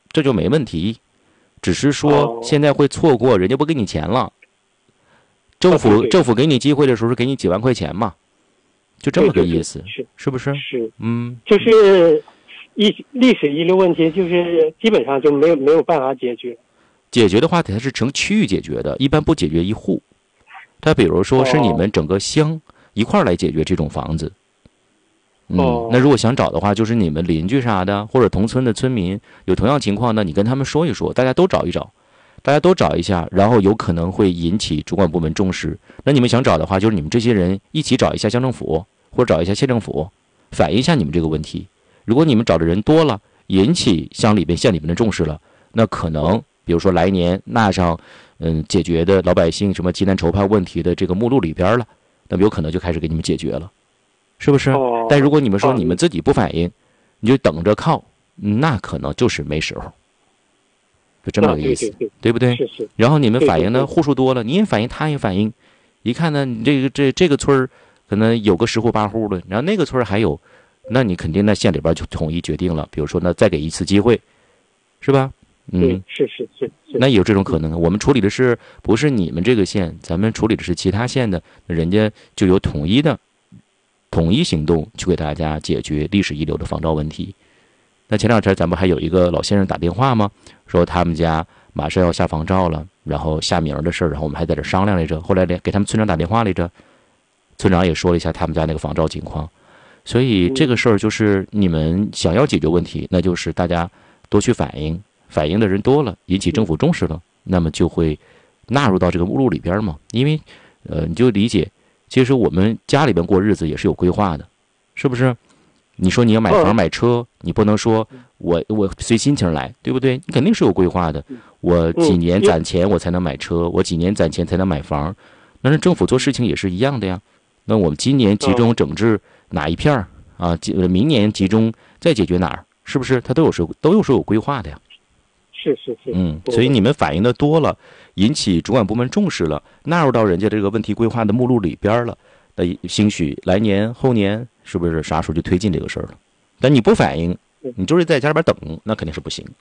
这就没问题。只是说现在会错过，人家不给你钱了。政府给你机会的时候是给你几万块钱嘛，就这么个意思，是不是？ 是，就是历史遗留问题，就是基本上就没有办法解决。 解决的话，它是成区域解决的，一般不解决一户。它比如说是你们整个乡一块来解决这种房子。那如果想找的话，就是你们邻居啥的，或者同村的村民有同样情况呢，你跟他们说一说，大家都找一找，大家都找一下，然后有可能会引起主管部门重视。那你们想找的话，就是你们这些人一起找一下乡政府，或者找一下县政府，反映一下你们这个问题。如果你们找的人多了，引起县里面的重视了，那可能比如说来年纳上解决的老百姓什么急难愁盼问题的这个目录里边了，那么有可能就开始给你们解决了，是不是？但如果你们说你们自己不反应，你就等着靠，那可能就是没时候，就这么个意思，对不对？ 是。 然后你们反应呢，户数多了，你也反应，他也反应，一看呢，你这个村可能有个10户8户的，然后那个村还有，那你肯定那县里边就统一决定了，比如说那再给一次机会，是吧？ 是。 那也有这种可能。我们处理的是不是你们这个县，咱们处理的是其他县的，人家就有统一行动去给大家解决历史遗留的房照问题。那前两天咱们还有一个老先生打电话吗？说他们家马上要下房照了，然后下名的事儿，然后我们还在这商量来着。后来给他们村长打电话来着，村长也说了一下他们家那个房照情况。所以这个事儿就是你们想要解决问题，那就是大家多去反映，反映的人多了，引起政府重视了，那么就会纳入到这个目录里边嘛。因为你就理解，其实我们家里边过日子也是有规划的，是不是？你说你要买房买车，你不能说我随心情来，对不对？你肯定是有规划的。我几年攒钱我才能买车，我几年攒钱才能买房。那政府做事情也是一样的呀。那我们今年集中整治哪一片啊？明年集中再解决哪儿？是不是？它都有有规划的呀。 是。 所以你们反映的多了，引起主管部门重视了，纳入到人家这个问题规划的目录里边了。那兴许来年后年是不是啥时候就推进这个事儿了？但你不反映，你就是在家里边等，那肯定是不行。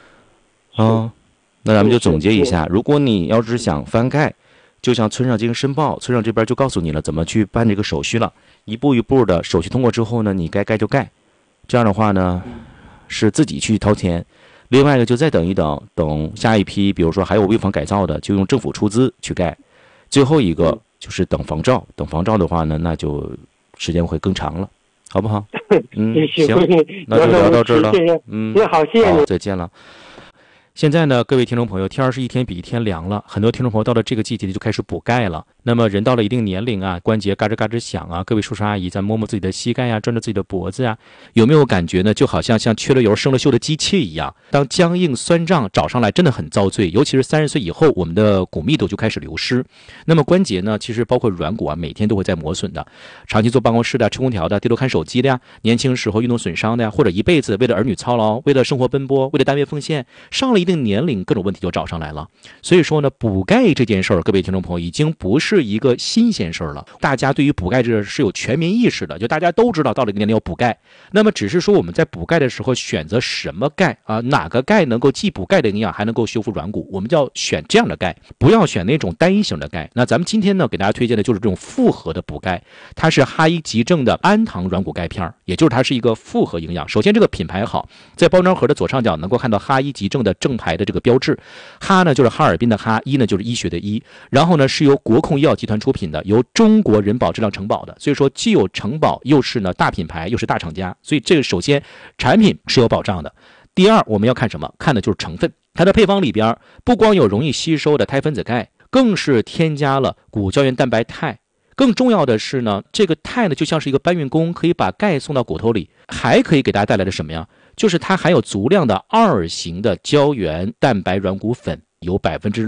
那咱们就总结一下，如果你要是想翻盖，就向村上进行申报，村上这边就告诉你了怎么去办这个手续了，一步一步的手续通过之后呢，你该盖就盖。这样的话呢，是自己去掏钱。另外一个就再等一等，等下一批，比如说还有危房改造的，就用政府出资去盖。最后一个就是等房照，等房照的话呢，那就时间会更长了，好不好？行，那就聊到这儿了。 好，谢谢你， 再见了。现在呢，各位听众朋友，天儿是一天比一天凉了，很多听众朋友到了这个季节就开始补钙了。那么人到了一定年龄啊，关节嘎吱嘎吱响啊，各位叔叔阿姨咱摸摸自己的膝盖啊，转转自己的脖子啊，有没有感觉呢？就好像缺了油生了锈的机器一样，当僵硬酸胀找上来真的很遭罪，尤其是30岁以后，我们的骨密度就开始流失。那么关节呢，其实包括软骨啊，每天都会在磨损的。长期坐办公室的、吃空调的、低头看手机的呀，年轻时候运动损伤的呀，或者一辈子为了儿女操劳，为了生活奔波，为了单位奉献，上了一定年龄，各种问题就找上来了。所以说呢，补钙这件事儿，各位听众朋友已经不是一个新鲜事儿了。大家对于补钙这个是有全民意识的，就大家都知道到了一个年龄要补钙。那么只是说我们在补钙的时候选择什么钙啊？哪个钙能够既补钙的营养，还能够修复软骨？我们就要选这样的钙，不要选那种单一型的钙。那咱们今天呢，给大家推荐的就是这种复合的补钙，它是哈医急症的氨糖软骨钙片，也就是它是一个复合营养。首先这个品牌好，在包装盒的左上角能够看到哈医急症的正牌的这个标志，哈呢就是哈尔滨的哈，医呢就是医学的医，然后呢是由国控医药集团出品的，由中国人保质量承保的，所以说既有承保又是呢大品牌又是大厂家，所以这个首先产品是有保障的。第二，我们要看什么？看的就是成分，它的配方里边不光有容易吸收的肽分子钙，更是添加了骨胶原蛋白肽。更重要的是呢，这个肽呢就像是一个搬运工，可以把钙送到骨头里，还可以给大家带来的什么呀？就是它含有足量的2型的胶原蛋白软骨粉，有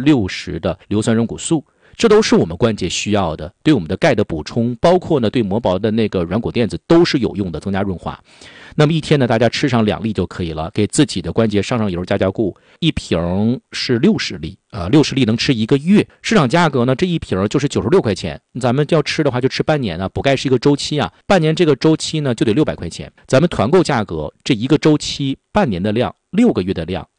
60%的硫酸软骨素，这都是我们关节需要的，对我们的钙的补充，包括呢对磨薄的那个软骨垫子都是有用的，增加润滑。那么一天呢，大家吃上2粒就可以了，给自己的关节上油加固。一瓶是60粒，60粒能吃1个月。市场价格呢，这一瓶就是96块钱。咱们要吃的话就吃半年啊，补钙是一个周期啊，半年这个周期呢就得600块钱。咱们团购价格这一个周期半年的量，6个月的量